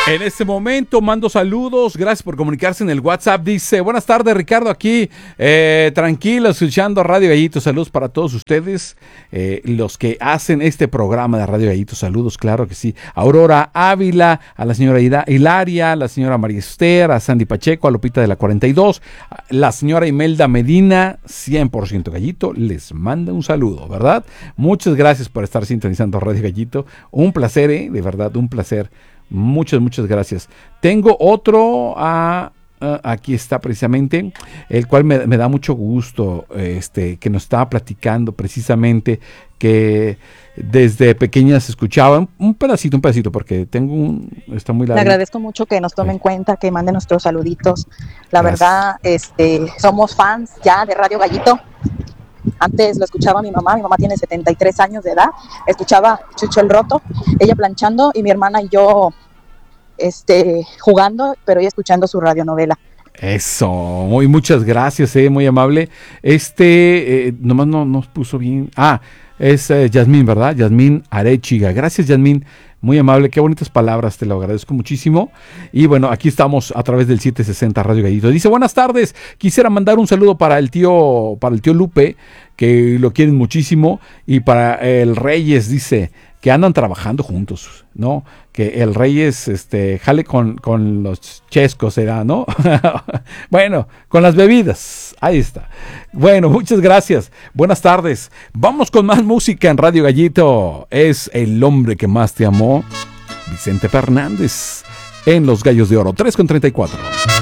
En este momento mando saludos, gracias por comunicarse en el WhatsApp. Dice, buenas tardes Ricardo, aquí tranquilo, escuchando Radio Gallito. Saludos para todos ustedes, los que hacen este programa de Radio Gallito. Saludos, claro que sí. Aurora Ávila, a la señora Hilaria, a la señora María Esther, a Sandy Pacheco, a Lupita de la 42, la señora Imelda Medina, 100% Gallito, les manda un saludo, ¿verdad? Muchas gracias por estar sintonizando Radio Gallito. Un placer, de verdad, un placer. Muchas gracias. Tengo otro, aquí está precisamente, el cual me da mucho gusto, que nos estaba platicando precisamente que desde pequeñas escuchaba un pedacito, porque está muy largo. Le agradezco mucho que nos tome en cuenta, que mande nuestros saluditos. La verdad, somos fans ya de Radio Gallito. Antes lo escuchaba mi mamá tiene 73 años de edad, escuchaba Chucho el Roto, ella planchando y mi hermana y yo jugando, pero ella escuchando su radionovela. Eso, muchas gracias, muy amable. Nomás no nos puso bien. Es Yasmín, ¿verdad? Yasmín Arechiga. Gracias, Yasmín. Muy amable, qué bonitas palabras, te lo agradezco muchísimo. Y bueno, aquí estamos a través del 760 Radio Gallito. Dice, buenas tardes, quisiera mandar un saludo para el tío Lupe, que lo quieren muchísimo, y para el Reyes, dice, que andan trabajando juntos, ¿no? Que el Reyes jale con los chescos, será, ¿no? Bueno, con las bebidas, ahí está. Bueno, muchas gracias, buenas tardes. Vamos con más música en Radio Gallito. Es El hombre que más te amó, Vicente Fernández, en Los Gallos de Oro, 3:34.